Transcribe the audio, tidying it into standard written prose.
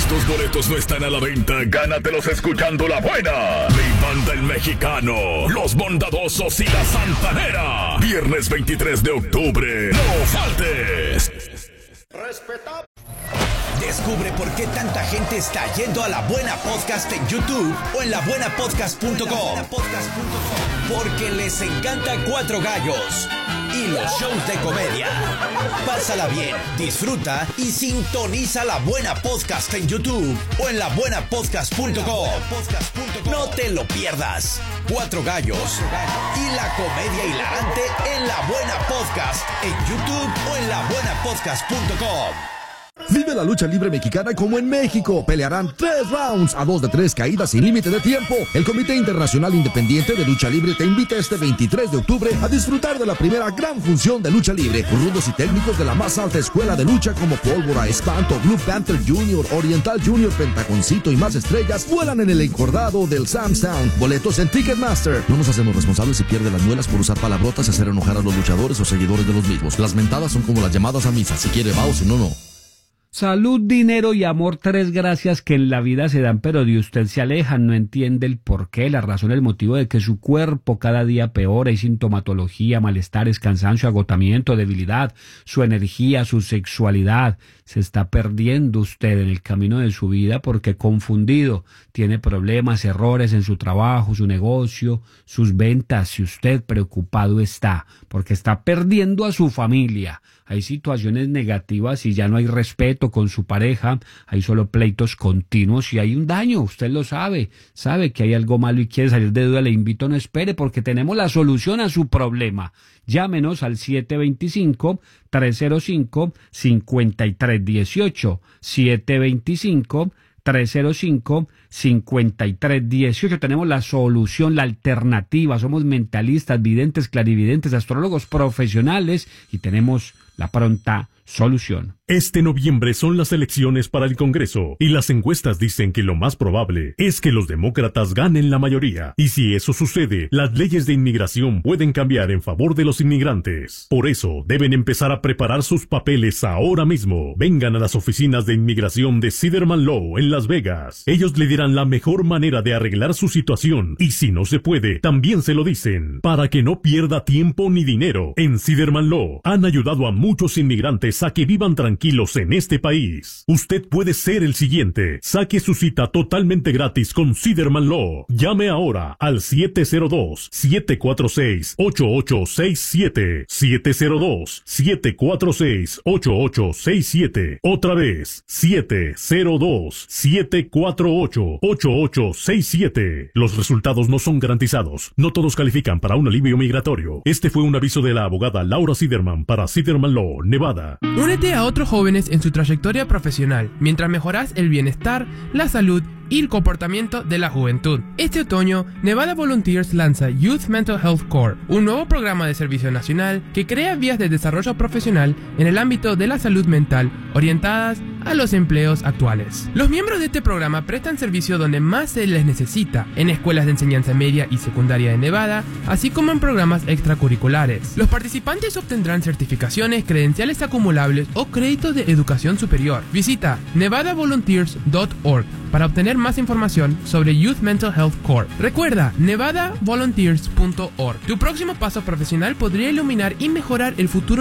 Estos boletos no están a la venta, gánatelos escuchando La Buena, Mi Banda el Mexicano, Los Bondadosos y La Santanera. Viernes 23 de octubre, no faltes. Respeta. Descubre por qué tanta gente está yendo a La Buena Podcast en YouTube o en labuenapodcast.com. Porque les encanta Cuatro Gallos y los shows de comedia. Pásala bien, disfruta y sintoniza La Buena Podcast en YouTube o en labuenapodcast.com. No te lo pierdas. Cuatro Gallos y la comedia hilarante en La Buena Podcast en YouTube o en labuenapodcast.com. Vive la lucha libre mexicana como en México. Pelearán 3 rounds a 2 de 3 caídas sin límite de tiempo. El Comité Internacional Independiente de Lucha Libre te invita este 23 de octubre a disfrutar de la primera gran función de lucha libre. Rudos y técnicos de la más alta escuela de lucha como Pólvora, Espanto, Blue Panther Jr., Oriental Jr., Pentaconcito y más estrellas vuelan en el encordado del Sam's Town. Boletos en Ticketmaster. No nos hacemos responsables si pierde las muelas por usar palabrotas y hacer enojar a los luchadores o seguidores de los mismos. Las mentadas son como las llamadas a misa. Si quiere va o si no, no. Salud, dinero y amor, 3 gracias que en la vida se dan, pero de usted se alejan. No entiende el porqué, la razón, el motivo de que su cuerpo cada día peora. Hay sintomatología, malestares, cansancio, agotamiento, debilidad, su energía, su sexualidad. Se está perdiendo usted en el camino de su vida porque confundido, tiene problemas, errores en su trabajo, su negocio, sus ventas. Si usted preocupado está porque está perdiendo a su familia, hay situaciones negativas y ya no hay respeto con su pareja, hay solo pleitos continuos y hay un daño, usted lo sabe que hay algo malo y quiere salir de duda, le invito, no espere porque tenemos la solución a su problema. Llámenos al 725-305-5318, 725-305-5318. Tenemos la solución, la alternativa. Somos mentalistas, videntes, clarividentes, astrólogos profesionales y tenemos la pronta solución. Este noviembre son las elecciones para el Congreso y las encuestas dicen que lo más probable es que los demócratas ganen la mayoría. Y si eso sucede, las leyes de inmigración pueden cambiar en favor de los inmigrantes. Por eso, deben empezar a preparar sus papeles ahora mismo. Vengan a las oficinas de inmigración de Siderman Law en Las Vegas. Ellos le dirán la mejor manera de arreglar su situación y si no se puede, también se lo dicen. Para que no pierda tiempo ni dinero, en Siderman Law han ayudado a muchos inmigrantes a que vivan tranquilos en este país. Usted puede ser el siguiente. Saque su cita totalmente gratis con Siderman Law. Llame ahora al 702-746-8867. 702-746-8867. Otra vez, 702-748-8867. Los resultados no son garantizados. No todos califican para un alivio migratorio. Este fue un aviso de la abogada Laura Siderman para Siderman Law, Nevada. Únete a otros jóvenes en su trayectoria profesional mientras mejoras el bienestar, la salud y el comportamiento de la juventud. Este otoño, Nevada Volunteers lanza Youth Mental Health Corps, un nuevo programa de servicio nacional que crea vías de desarrollo profesional en el ámbito de la salud mental orientadas a los empleos actuales. Los miembros de este programa prestan servicio donde más se les necesita, en escuelas de enseñanza media y secundaria de Nevada, así como en programas extracurriculares. Los participantes obtendrán certificaciones, credenciales acumulables o créditos de educación superior. Visita nevadavolunteers.org para obtener más información sobre Youth Mental Health Corps. Recuerda, nevadavolunteers.org. Tu próximo paso profesional podría iluminar y mejorar el futuro